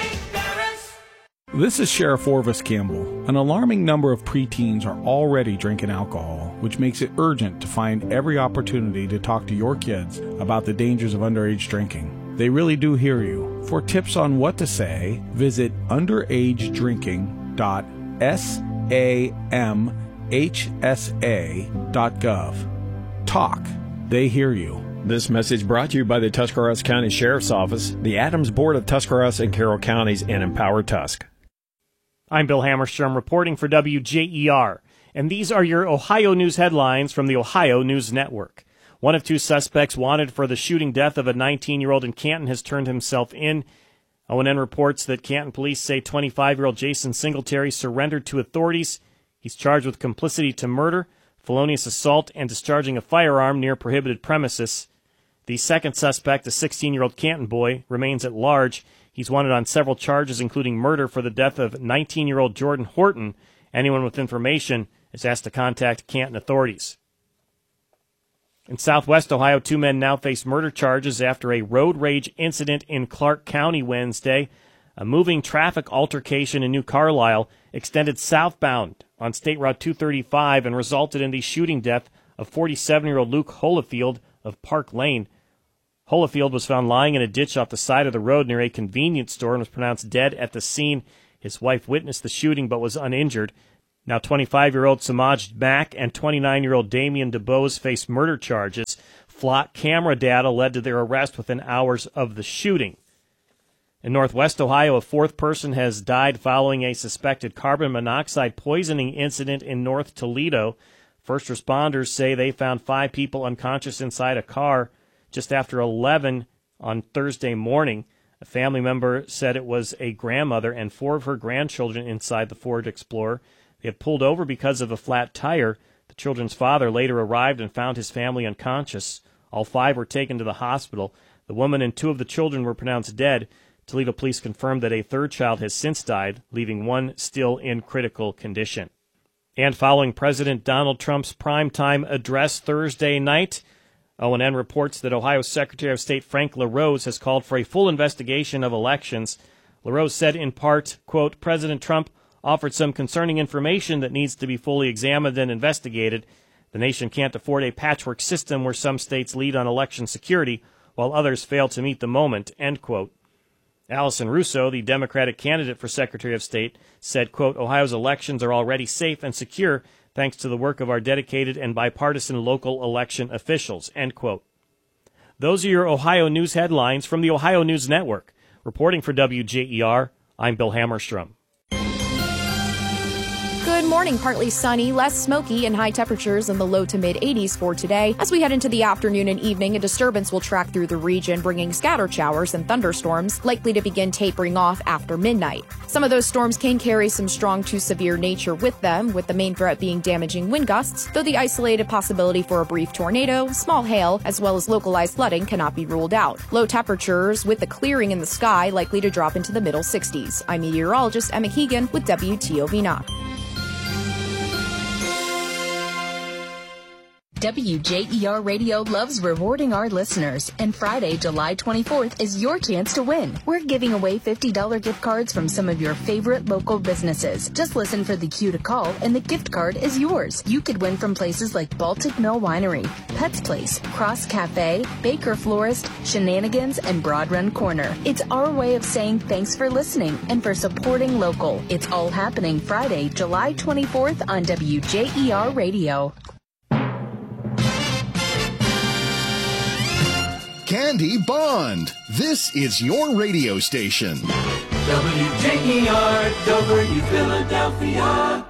This is Sheriff Orvis Campbell. An alarming number of preteens are already drinking alcohol, which makes it urgent to find every opportunity to talk to your kids about the dangers of underage drinking. They really do hear you. For tips on what to say, visit underage drinking dot samhsa dot gov. Talk. They hear you. This message brought to you by the Tuscarawas County Sheriff's Office, the Adams Board of Tuscarawas and Carroll Counties, and Empower Tusk. I'm Bill Hammerstrom reporting for W J E R, and these are your Ohio News headlines from the Ohio News Network. One of two suspects wanted for the shooting death of a nineteen-year-old in Canton has turned himself in. O N N reports that Canton police say twenty-five-year-old Jason Singletary surrendered to authorities. He's charged with complicity to murder, felonious assault, and discharging a firearm near prohibited premises. The second suspect, a sixteen-year-old Canton boy, remains at large. He's wanted on several charges, including murder for the death of nineteen-year-old Jordan Horton. Anyone with information is asked to contact Canton authorities. In Southwest Ohio, two men now face murder charges after a road rage incident in Clark County Wednesday. A moving traffic altercation in New Carlisle extended southbound on State Route two thirty-five and resulted in the shooting death of forty-seven-year-old Luke Holofield of Park Lane. Holofield was found lying in a ditch off the side of the road near a convenience store and was pronounced dead at the scene. His wife witnessed the shooting but was uninjured. Now twenty-five-year-old Samaj Mack and twenty-nine-year-old Damian DeBose face murder charges. Flock camera data led to their arrest within hours of the shooting. In Northwest Ohio, a fourth person has died following a suspected carbon monoxide poisoning incident in North Toledo. First responders say they found five people unconscious inside a car just after eleven on Thursday morning. A family member said it was a grandmother and four of her grandchildren inside the Ford Explorer. They had pulled over because of a flat tire. The children's father later arrived and found his family unconscious. All five were taken to the hospital. The woman and two of the children were pronounced dead. Toledo police confirmed that a third child has since died, leaving one still in critical condition. And following President Donald Trump's primetime address Thursday night, O N N reports that Ohio Secretary of State Frank LaRose has called for a full investigation of elections. LaRose said in part, quote, President Trump offered some concerning information that needs to be fully examined and investigated. The nation can't afford a patchwork system where some states lead on election security while others fail to meet the moment, end quote. Allison Russo, the Democratic candidate for Secretary of State, said, quote, Ohio's elections are already safe and secure thanks to the work of our dedicated and bipartisan local election officials, end quote. Those are your Ohio News headlines from the Ohio News Network. Reporting for W J E R, I'm Bill Hammerstrom. Good morning. Partly sunny, less smoky, and high temperatures in the low to mid eighties for today. As we head into the afternoon and evening, a disturbance will track through the region, bringing scattered showers and thunderstorms, likely to begin tapering off after midnight. Some of those storms can carry some strong to severe nature with them, with the main threat being damaging wind gusts, though the isolated possibility for a brief tornado, small hail, as well as localized flooding cannot be ruled out. Low temperatures with the clearing in the sky likely to drop into the middle sixties. I'm meteorologist Emma Keegan with W T O V Knock. W J E R Radio loves rewarding our listeners, and Friday, July twenty-fourth is your chance to win. We're giving away fifty dollars gift cards from some of your favorite local businesses. Just listen for the cue to call, and the gift card is yours. You could win from places like Baltic Mill Winery, Pets Place, Cross Cafe, Baker Florist, Shenanigans, and Broad Run Corner. It's our way of saying thanks for listening and for supporting local. It's all happening Friday, July twenty-fourth on W J E R Radio. Candy Bond. This is your radio station. W J E R, W Philadelphia.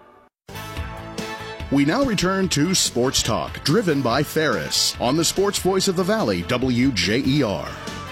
We now return to Sports Talk, driven by Ferris, on the Sports Voice of the Valley, W J E R.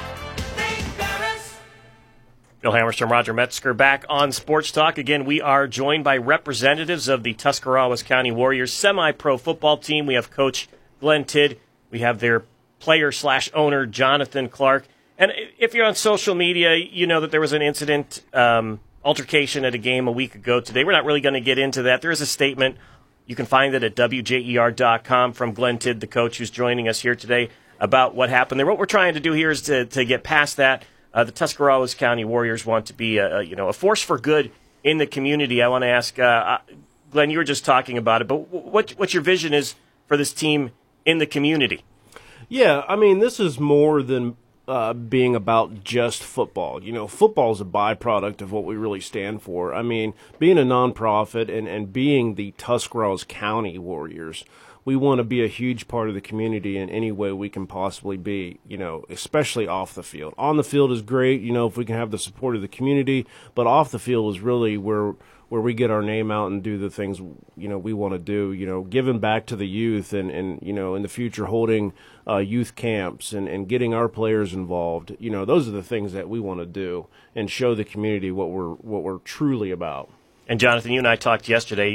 Bill Hammerstrom, Roger Metzger, back on Sports Talk. Again, we are joined by representatives of the Tuscarawas County Warriors semi-pro football team. We have Coach Glenn Tidd. We have their player slash owner, Jonathan Clark. And if you're on social media, you know that there was an incident, um, altercation at a game a week ago today. We're not really going to get into that. There is a statement. You can find it at W J E R dot com from Glenn Tidd, the coach who's joining us here today, about what happened there. What we're trying to do here is to, to get past that. Uh, the Tuscarawas County Warriors want to be a, a, you know, a force for good in the community. I want to ask, uh, Glenn, you were just talking about it, but what what your vision is for this team in the community? Yeah, I mean, this is more than uh, being about just football. You know, football is a byproduct of what we really stand for. I mean, being a nonprofit and, and being the Tuscarawas County Warriors, we want to be a huge part of the community in any way we can possibly be, you know, especially off the field. On the field is great, you know, if we can have the support of the community, but off the field is really where where we get our name out and do the things, you know, we want to do, you know, giving back to the youth and, and you know, in the future holding uh, youth camps and, and getting our players involved. You know, those are the things that we want to do and show the community what we're what we're truly about. And Jonathan, you and I talked yesterday.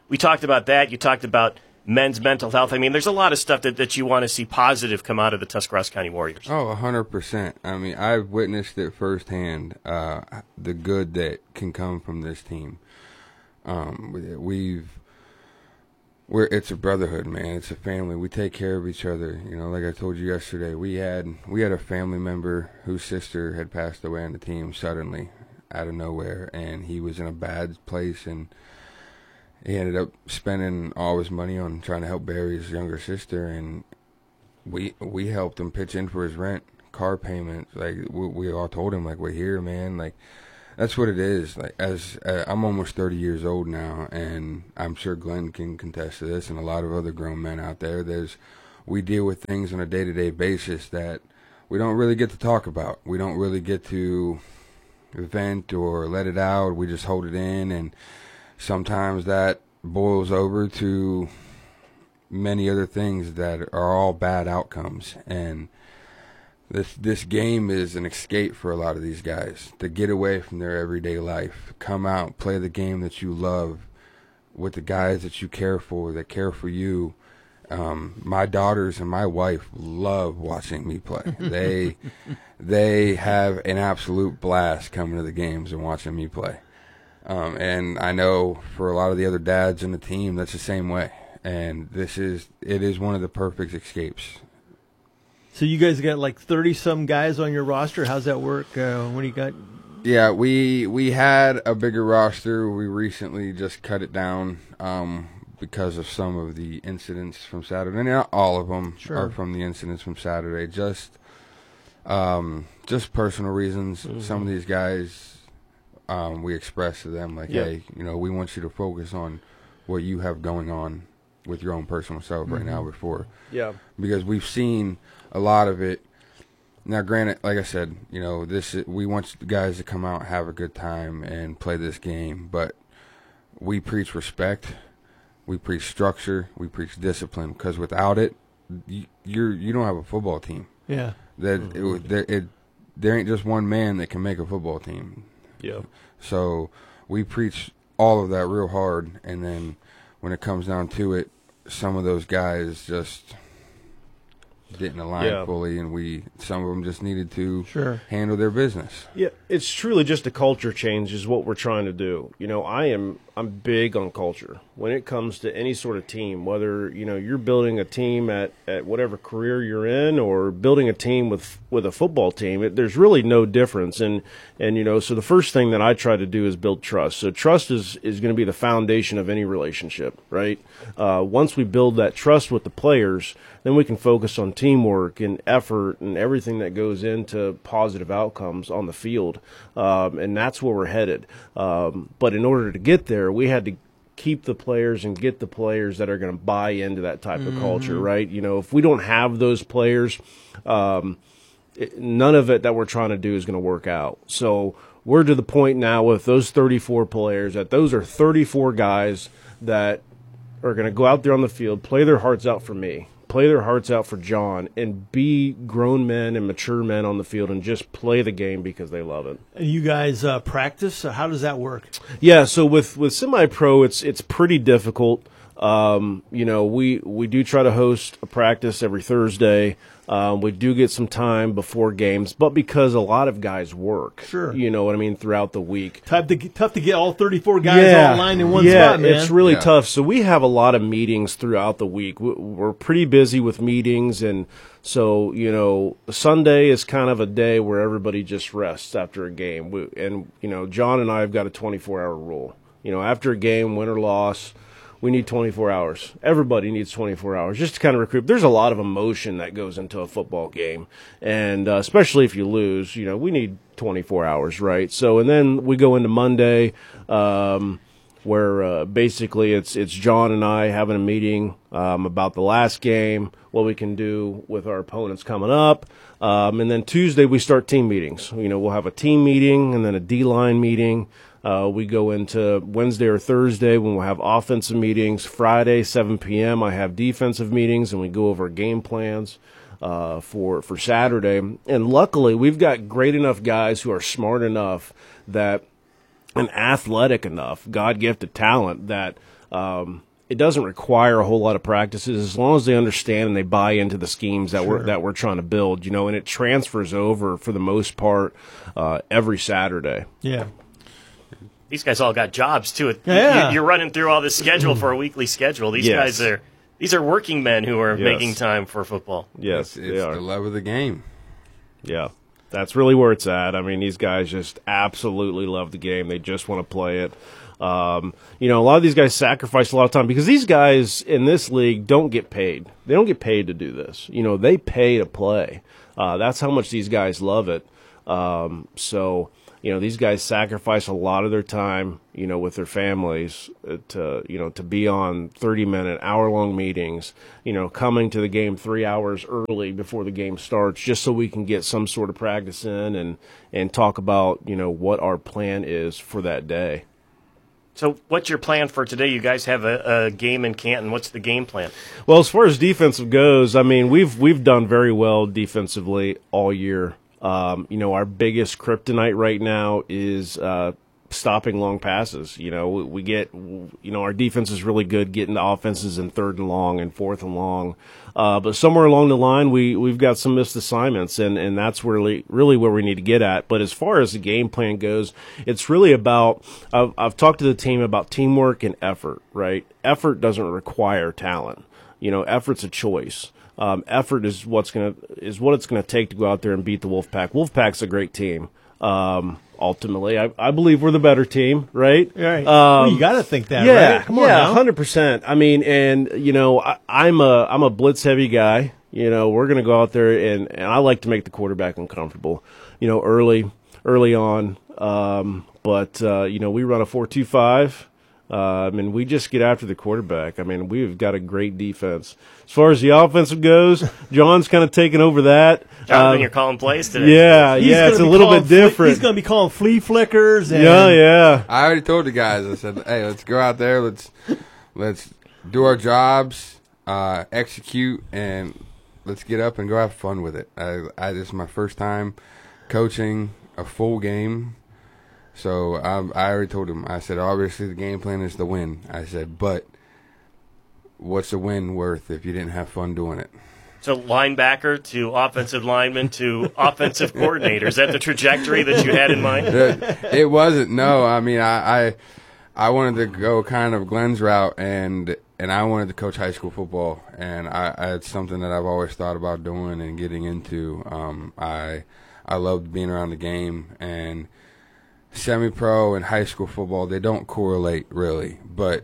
we talked about that. You talked about men's mental health. I mean, there's a lot of stuff that, that you want to see positive come out of the Tuscarawas County Warriors. Oh, one hundred percent. I mean, I've witnessed it firsthand, uh, the good that can come from this team. Um, we've, we're, it's a brotherhood, man. It's a family. We take care of each other. You know, like I told you yesterday, we had, we had a family member whose sister had passed away on the team suddenly out of nowhere, and he was in a bad place, and he ended up spending all his money on trying to help bury his younger sister, and we we helped him pitch in for his rent, car payments. Like we, we all told him, like, we're here, man. Like that's what it is. Like as uh, I'm almost thirty years old now, and I'm sure Glenn can contest to this, and a lot of other grown men out there. There's we deal with things on a day-to-day basis that we don't really get to talk about. We don't really get to vent or let it out. We just hold it in, and sometimes that boils over to many other things that are all bad outcomes. And this this game is an escape for a lot of these guys to get away from their everyday life, come out, play the game that you love with the guys that you care for, that care for you. Um, my daughters and my wife love watching me play. They they have an absolute blast coming to the games and watching me play. Um, and I know for a lot of the other dads in the team, that's the same way. And this is, it is one of the perfect escapes. So you guys got like thirty-some guys on your roster. How's that work? Uh, what do you got? Yeah, we we had a bigger roster. We recently just cut it down um, because of some of the incidents from Saturday. And not all of them Sure. are from the incidents from Saturday. Just, um, just personal reasons. Mm-hmm. Some of these guys... Um, we express to them, like, Yep. hey, you know, we want you to focus on what you have going on with your own personal self right now before. Yeah. Because we've seen a lot of it. Now, granted, like I said, you know, this is, we want the guys to come out, have a good time, and play this game. But we preach respect. We preach structure. We preach discipline. Because without it, you, you're, you don't have a football team. Yeah. That Mm-hmm. it, there, it, there ain't just one man that can make a football team. Yeah. So we preach all of that real hard, and then when it comes down to it, some of those guys just didn't align Yeah. fully, and we some of them just needed to Sure. handle their business. Yeah, it's truly just a culture change is what we're trying to do. You know, I am I'm big on culture when it comes to any sort of team, whether, you know, you're building a team at, at whatever career you're in or building a team with with a football team. It, there's really no difference. And, and, you know, so the first thing that I try to do is build trust. So trust is, is going to be the foundation of any relationship, right? Uh, once we build that trust with the players, then we can focus on teamwork and effort and everything that goes into positive outcomes on the field. Um, and that's where we're headed. Um, but in order to get there, we had to keep the players and get the players that are going to buy into that type of culture, right? You know, if we don't have those players, um, it, none of it that we're trying to do is going to work out. So we're to the point now with those thirty-four players that those are thirty-four guys that are going to go out there on the field, play their hearts out for me, play their hearts out for John, and be grown men and mature men on the field and just play the game because they love it. You guys uh, practice? So how does that work? Yeah, so with, with semi-pro, it's it's pretty difficult. Um, you know, we, we do try to host a practice every Thursday. Um, we do get some time before games, but because a lot of guys work, Sure. you know what I mean, throughout the week. Tough to, tough to get all thirty-four guys all lined in one yeah, spot, man. it's really Yeah. tough. So we have a lot of meetings throughout the week. We- We're pretty busy with meetings, and so, you know, Sunday is kind of a day where everybody just rests after a game. We, and, you know, John and I have got a twenty-four hour rule. You know, after a game, win or loss, we need twenty-four hours. Everybody needs twenty-four hours just to kind of recoup. There's a lot of emotion that goes into a football game, and uh, especially if you lose, you know, we need twenty-four hours, right? So, and then we go into Monday, um, where uh, basically it's it's John and I having a meeting um, about the last game, what we can do with our opponents coming up, um, and then Tuesday we start team meetings. You know, we'll have a team meeting and then a D-line meeting. Uh, we go into Wednesday or Thursday when we'll have offensive meetings. Friday, seven p.m., I have defensive meetings, and we go over game plans uh, for, for Saturday. And luckily, we've got great enough guys who are smart enough that and athletic enough, God-gifted talent that Um, it doesn't require a whole lot of practices as long as they understand and they buy into the schemes that Sure. we're that we're trying to build, you know, and it transfers over for the most part uh, every Saturday. Yeah. These guys all got jobs too. It- Yeah. you- You're running through all this schedule for a weekly schedule. These Yes. guys are these are working men who are Yes. making time for football. Yes, It's, they it's are. the love of the game. Yeah, that's really where it's at. I mean, these guys just absolutely love the game. They just want to play it. Um, you know, a lot of these guys sacrifice a lot of time because these guys in this league don't get paid. They don't get paid to do this. You know, they pay to play. Uh, that's how much these guys love it. Um, so, you know, these guys sacrifice a lot of their time, you know, with their families to, you know, to be on thirty minute, hour long meetings, you know, coming to the game three hours early before the game starts just so we can get some sort of practice in and, and talk about, you know, what our plan is for that day. So what's your plan for today? You guys have a, a game in Canton. What's the game plan? Well, as far as defensive goes, I mean, we've we've done very well defensively all year. Um, you know, our biggest kryptonite right now is uh, stopping long passes. You know, we, we get, you know, our defense is really good getting the offenses in third and long and fourth and long. Uh, but somewhere along the line, we, we've got some missed assignments, and, and that's really, really where we need to get at. But as far as the game plan goes, it's really about, I've, I've talked to the team about teamwork and effort, right? Effort doesn't require talent. You know, effort's a choice. Um, effort is what's gonna is what it's gonna take to go out there and beat the Wolfpack. Wolfpack's a great team. Um, ultimately, I, I believe we're the better team, right? Right. Um, Well, you got to think that, yeah, right? Come on yeah, now. hundred percent. I mean, and you know, I, I'm a I'm a blitz heavy guy. You know, we're gonna go out there and, and I like to make the quarterback uncomfortable. You know, early early on. Um, but uh, you know, we run a four two five. Uh, I mean, we just get after the quarterback. I mean, we've got a great defense. As far as the offensive goes, John's kind of taken over that. Jonathan, Um, you're calling plays today. Yeah, He's yeah, gonna it's a be little calling bit flea- different. He's going to be calling flea flickers. And Yeah, yeah. I already told the guys. I said, "Hey, let's go out there. Let's let's do our jobs, uh, execute, and let's get up and go have fun with it." I, I this is my first time coaching a full game, so I, I already told him. I said, obviously the game plan is to win. I said, but what's the win worth if you didn't have fun doing it? So linebacker to offensive lineman to offensive coordinator. Is that the trajectory that you had in mind? It wasn't. No, I mean, I, I, I wanted to go kind of Glenn's route, and and I wanted to coach high school football, and I, I it's something that I've always thought about doing and getting into. Um, I, I loved being around the game, and semi-pro and high school football, they don't correlate really, but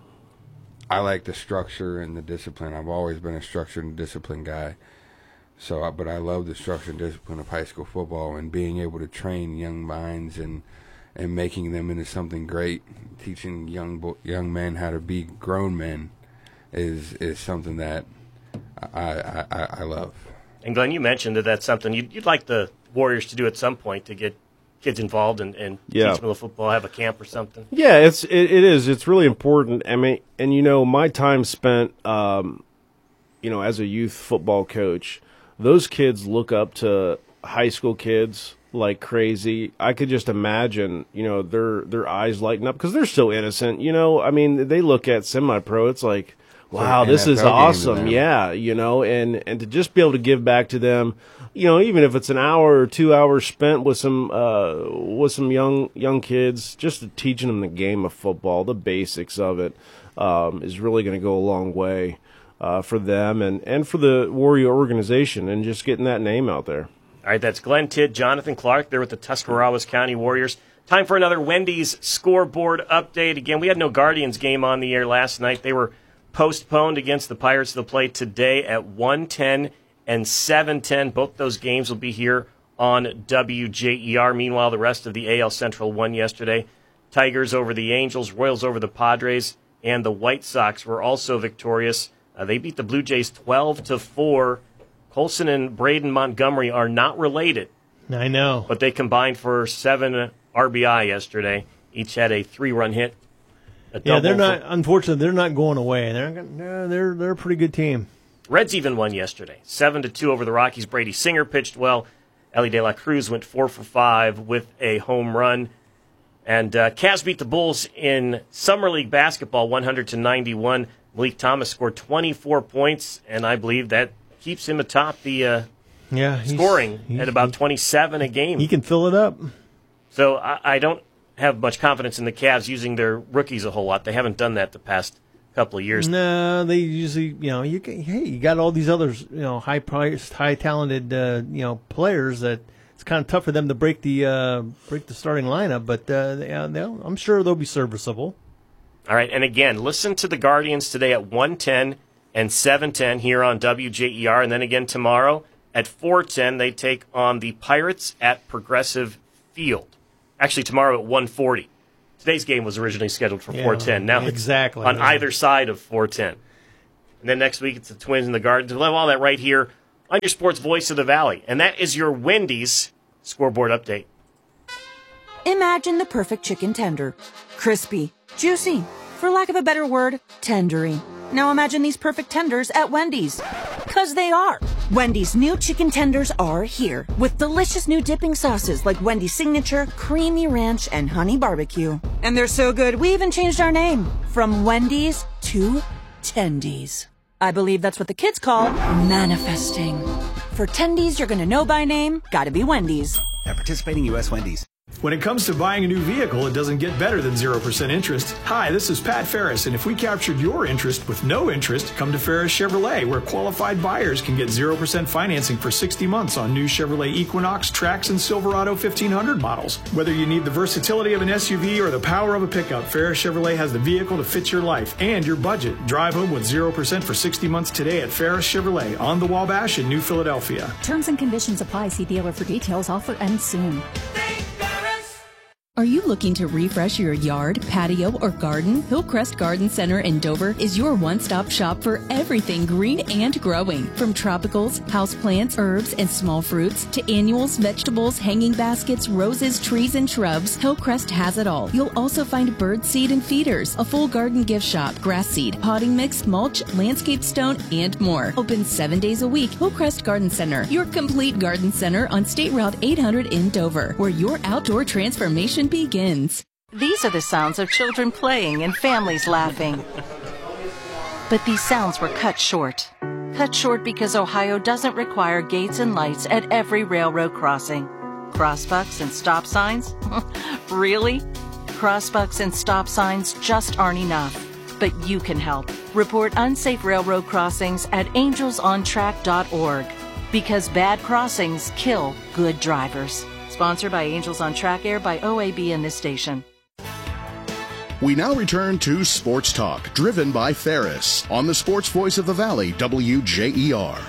I like the structure and the discipline. I've always been a structured and disciplined guy. So, I- but I love the structure and discipline of high school football and being able to train young minds and and making them into something great. Teaching young bo- young men how to be grown men is is something that I I, I, I love. And Glenn, you mentioned that that's something you'd, you'd like the Warriors to do at some point to get kids involved and, and Yeah. teach them a little football, have a camp or something. Yeah, it's it, it is. It's really important. I mean, and you know, my time spent, um, you know, as a youth football coach, those kids look up to high school kids like crazy. I could just imagine, you know, their their eyes lighten up because they're still innocent. You know, I mean, they look at semi-pro. It's like, wow, this is N F L game to awesome. them. Yeah, you know, and and to just be able to give back to them. You know, even if it's an hour or two hours spent with some uh, with some young young kids, just teaching them the game of football, the basics of it, um, is really going to go a long way uh, for them and, and for the Warrior organization, and just getting that name out there. All right, that's Glenn Tidd, Jonathan Clark there with the Tuscarawas County Warriors. Time for another Wendy's scoreboard update. Again, we had no Guardians game on the air last night. They were postponed against the Pirates. They'll play today at one ten and seven ten. Both those games will be here on W J E R. Meanwhile, the rest of the A L Central won yesterday. Tigers over the Angels, Royals over the Padres, and the White Sox were also victorious. Uh, they beat the Blue Jays twelve to four. Colson and Braden Montgomery are not related, I know. but they combined for seven R B I yesterday. Each had a three-run hit. A Yeah, double they're not. for- Unfortunately, they're not going away. They're they're they're, they're a pretty good team. Reds even won yesterday, seven to two over the Rockies. Brady Singer pitched well. Ellie De La Cruz went four for five with a home run. And uh, Cavs beat the Bulls in Summer League basketball, one hundred to ninety-one. Malik Thomas scored twenty-four points, and I believe that keeps him atop the uh, yeah, he's, scoring he's, at about twenty-seven a game. He can fill it up. So I, I don't have much confidence in the Cavs using their rookies a whole lot. They haven't done that the past couple of years. No, they usually, you know, you can, hey, you got all these others, you know, high priced, high talented, uh, you know, players that it's kind of tough for them to break the uh, break the starting lineup. But uh, they, uh, I'm sure they'll be serviceable. All right, and again, listen to the Guardians today at one ten and seven ten here on W J E R, and then again tomorrow at four ten they take on the Pirates at Progressive Field. Actually, tomorrow at one forty. Today's game was originally scheduled for Yeah, four ten. Now exactly, it's on yeah. either side of four ten. And then next week it's the Twins and the Guardians. We'll have all that right here on your sports voice of the Valley. And that is your Wendy's scoreboard update. Imagine the perfect chicken tender. Crispy, juicy, for lack of a better word, tendery. Now imagine these perfect tenders at Wendy's. 'Cause they are. Wendy's new chicken tenders are here with delicious new dipping sauces like Wendy's Signature, Creamy Ranch, and Honey Barbecue. And they're so good, we even changed our name from Wendy's to Tendies. I believe that's what the kids call manifesting. For Tendies you're gonna know by name, gotta be Wendy's. At participating U S Wendy's. When it comes to buying a new vehicle, it doesn't get better than zero percent interest. Hi, this is Pat Ferris, and if we captured your interest with no interest, come to Ferris Chevrolet, where qualified buyers can get zero percent financing for sixty months on new Chevrolet Equinox, Trax, and Silverado fifteen hundred models. Whether you need the versatility of an S U V or the power of a pickup, Ferris Chevrolet has the vehicle to fit your life and your budget. Drive home with zero percent for sixty months today at Ferris Chevrolet on the Wabash in New Philadelphia. Terms and conditions apply. See dealer for details. Offer ends soon. Are you looking to refresh your yard, patio, or garden? Hillcrest Garden Center in Dover is your one-stop shop for everything green and growing. From tropicals, houseplants, herbs, and small fruits to annuals, vegetables, hanging baskets, roses, trees, and shrubs, Hillcrest has it all. You'll also find bird seed and feeders, a full garden gift shop, grass seed, potting mix, mulch, landscape stone, and more. Open seven days a week. Hillcrest Garden Center, your complete garden center on State Route eight hundred in Dover, where your outdoor transformation begins. These are the sounds of children playing and families laughing. But these sounds were cut short. Cut short because Ohio doesn't require gates and lights at every railroad crossing. Crossbucks and stop signs? Really? Crossbucks and stop signs just aren't enough. But you can help. Report unsafe railroad crossings at angels on track dot org. Because bad crossings kill good drivers. Sponsored by Angels on Track, aired by O A B and this station. We now return to Sports Talk, driven by Ferris, on the Sports Voice of the Valley, W J E R.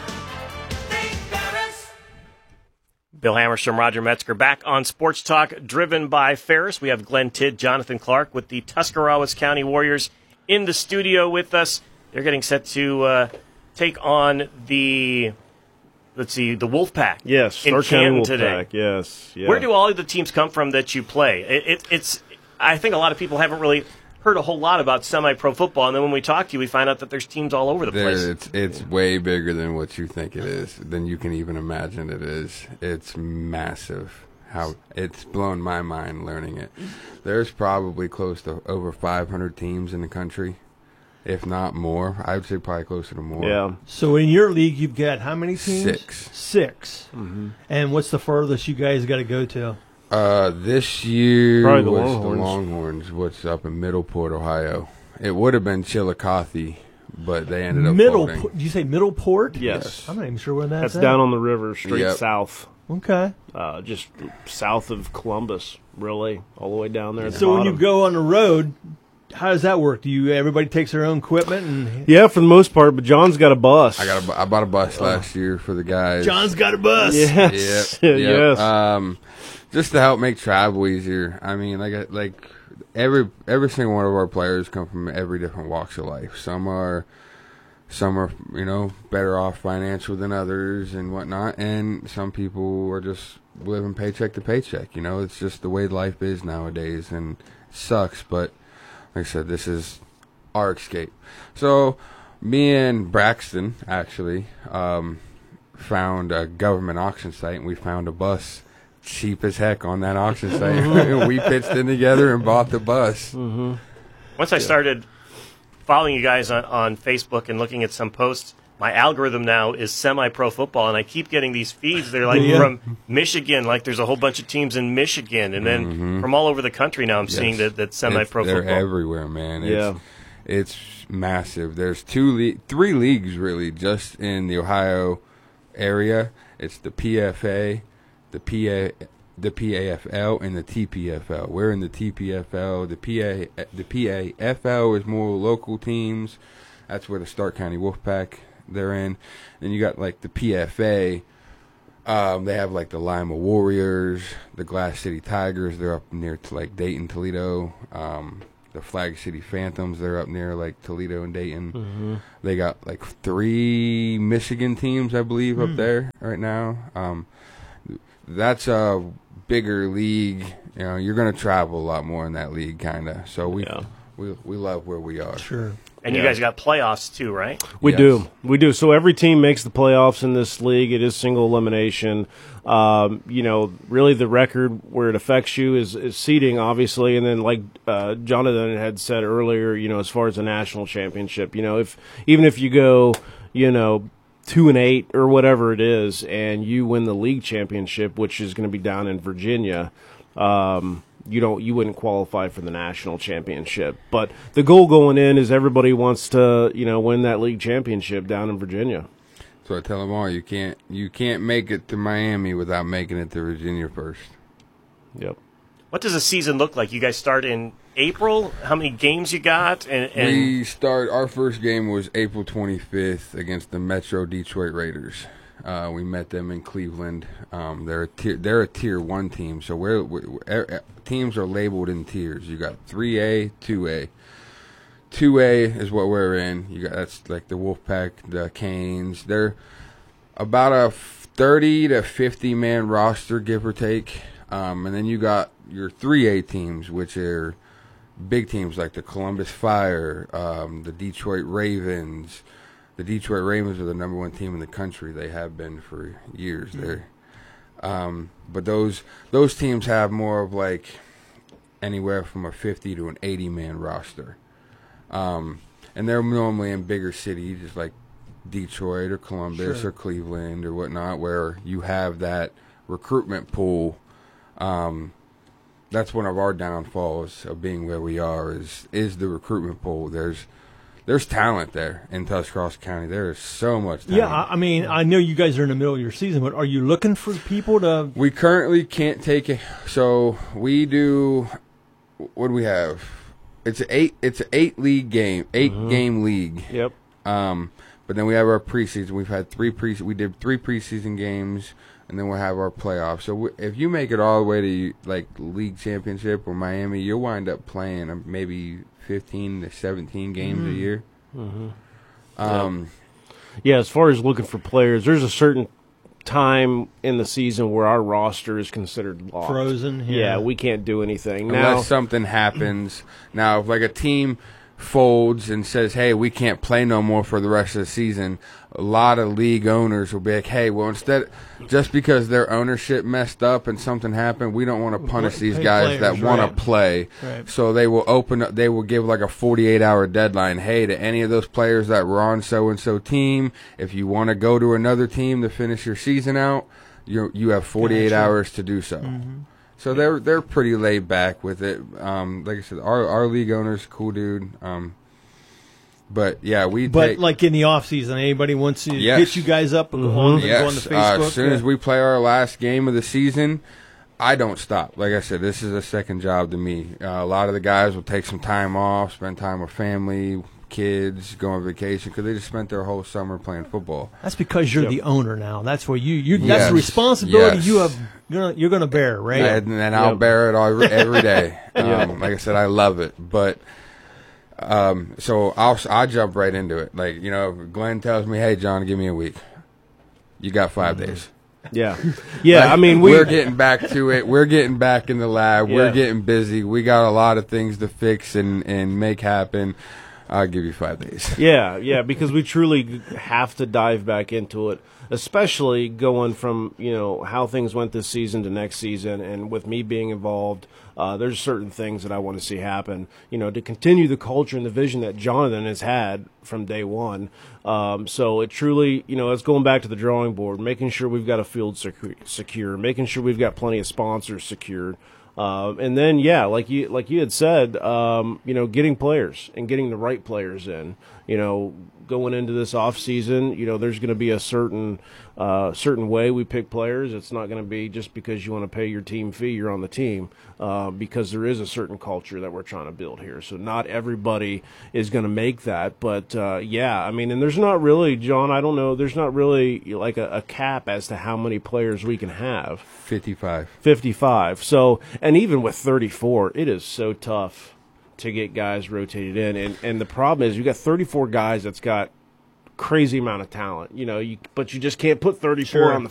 Bill Hammerstrom, Roger Metzger, back on Sports Talk, driven by Ferris. We have Glenn Tidd, Jonathan Clark with the Tuscarawas County Warriors in the studio with us. They're getting set to uh, take on the... Let's see, the Wolfpack. Yes, in Stark County Canton today. Wolfpack, yes. Yeah. Where do all of the teams come from that you play? It, it, it's, I think a lot of people haven't really heard a whole lot about semi-pro football, and then when we talk to you, we find out that there's teams all over the There, place. It's it's way bigger than what you think it is, than you can even imagine it is. It's massive. How it's blown my mind learning it. There's probably close to over five hundred teams in the country. If not more, I would say probably closer to more. Yeah. So in your league, you've got how many teams? Six. Six. Mm-hmm. And what's the furthest you guys got to go to? Uh, this year Probably the was Longhorns. the Longhorns, what's up in Middleport, Ohio. It would have been Chillicothe, but they ended up Middle. folding. Did you say Middleport? Yes. I'm not even sure where that's, That's at. down on the river, straight Yep. south. Okay. Uh, just south of Columbus, really, all the way down there. At the So when bottom. you go on the road, how does that work? Do you everybody takes their own equipment and Yeah, for the most part, but John's got a bus. I got a, bu- I bought a bus last year for the guys. John's got a bus? Yes. Yep, yep. Yes. Um, just to help make travel easier. I mean, like I- like every every single one of our players come from every different walks of life. Some are some are you know better off financially than others and whatnot, and some people are just living paycheck to paycheck. You know, it's just the way life is nowadays, and it sucks. But like I said, this is our escape. So me and Braxton actually um, found a government auction site, and we found a bus cheap as heck on that auction site. We pitched in together and bought the bus. Mm-hmm. Once I started following you guys on, on Facebook and looking at some posts, my algorithm now is semi-pro football, and I keep getting these feeds. They're like Yeah. from Michigan, like there's a whole bunch of teams in Michigan, and then Mhm. from all over the country now I'm Yes. seeing that, that semi-pro It's- football. They're everywhere, man. It's, Yeah. it's massive. There's two, le- three leagues really, just in the Ohio area. It's the P F A, the P A, the P A F L, and the T P F L. We're in the T P F L. The P A, the P A F L is more local teams. That's where the Stark County Wolfpack they're in. Then you got like the P F A. Um, they have like the Lima Warriors, the Glass City Tigers. They're up near to like Dayton, Toledo. Um, the Flag City Phantoms. They're up near like Toledo and Dayton. Mhm. They got like three Michigan teams, I believe, up Mm. there right now. Um, that's a bigger league. You know, you're going to travel a lot more in that league, kind of. So we we we love where we are. Sure. And you Yeah. guys got playoffs too, right? We Yes. do. We do. So every team makes the playoffs in this league. It is single elimination. Um, you know, really the record where it affects you is, is seeding, obviously. And then like uh, Jonathan had said earlier, you know, as far as the national championship, you know, if even if you go, you know, two and eight or whatever it is, and you win the league championship, which is going to be down in Virginia, um, you don't you wouldn't qualify for the national championship. But the goal going in is everybody wants to, you know, win that league championship down in Virginia. So I tell them all, you can't you can't make it to Miami without making it to Virginia first. Yep. What does a season look like? You guys start in April? How many games you got? And, and We start. Our first game was April twenty-fifth against the Metro Detroit Raiders. Uh, we met them in Cleveland. Um, they're a tier, they're a tier one team, so we're, we er, teams are labeled in tiers. You got three A, two A. Two A is what we're in. You got that's like the Wolfpack, the Canes. They're about a thirty to fifty man roster, give or take. Um, and then you got your three A teams, which are big teams like the Columbus Fire, um, the Detroit Ravens. The Detroit Ravens are the number one team in the country. They have been for years there. Um, but those those teams have more of like anywhere from a fifty to an eighty man roster. Um, and they're normally in bigger cities, just like Detroit or Columbus Sure. or Cleveland or whatnot, where you have that recruitment pool. Um, that's one of our downfalls of being where we are is is the recruitment pool. There's there's talent there in Tuscarawas County. There is so much talent. Yeah, I I mean, I know you guys are in the middle of your season, but are you looking for people to? We currently can't take it. So we do. What do we have? It's an eight. It's an eight league game, eight Mhm. game league. Yep. Um, but then we have our preseason. We've had three pre. We did three preseason games, and then we'll have our playoffs. So w- if you make it all the way to like league championship or Miami, you'll wind up playing um, maybe fifteen to seventeen games a Mhm. year. Mhm. Um, Yeah, as far as looking for players, there's a certain time in the season where our roster is considered locked. Frozen, Yeah, yeah. we can't do anything. Unless Now, something happens. Now, if like a team folds and says, hey, we can't play no more for the rest of the season, a lot of league owners will be like, hey, well, instead, just because their ownership messed up and something happened, we don't want to punish these Pay guys players, that want right. to play. Right. So they will open up, they will give like a forty-eight hour deadline. Hey, to any of those players that were on so-and-so team, if you want to go to another team to finish your season out, you you have forty-eight Gotcha. hours to do so. Mhm. So they're they're pretty laid back with it. Um, like I said, our our league owner's a cool dude. Um, but yeah, we But take, like in the off season, anybody wants to Yes. hit you guys up Mm-hmm. on, the, yes. go on the Uh, Facebook. as soon as uh, we play our last game of the season, I don't stop. Like I said, this is a second job to me. Uh, a lot of the guys will take some time off, spend time with family, kids, go on vacation because they just spent their whole summer playing football. That's because you're Yep. the owner now. That's where you you. That's Yes. the responsibility Yes. you have. You're gonna, you're going to bear, right? And then I'll Yep. bear it all, every day. Um, Yeah. Like I said, I love it. But um, so I'll I jump right into it. Like you know, if Glenn tells me, "Hey, John, give me a week." You got five days. yeah, yeah. Like, I mean, we we're getting back to it. We're getting back in the lab. Yeah. We're getting busy. We got a lot of things to fix and and make happen. I'll give you five days. Yeah, yeah, because we truly have to dive back into it, especially going from, you know, how things went this season to next season. And with me being involved, uh, there's certain things that I want to see happen, you know, to continue the culture and the vision that Jonathan has had from day one. Um, so it truly, you know, it's going back to the drawing board, making sure we've got a field secu- secure, making sure we've got plenty of sponsors secured. Um, and then, yeah, like you like you had said, um, you know, getting players and getting the right players in. You know, going into this off season, you know, there's going to be a certain uh, certain way we pick players. It's not going to be just because you want to pay your team fee, you're on the team, uh, because there is a certain culture that we're trying to build here. So not everybody is going to make that, but uh, yeah, I mean, and there's not really, John, I don't know, there's not really like a, a cap as to how many players we can have. fifty-five. fifty-five. So, and even with thirty-four, it is so tough to get guys rotated in. And, and the problem is you got thirty-four guys that's got crazy amount of talent, you know, you, but you just can't put thirty-four Sure. on the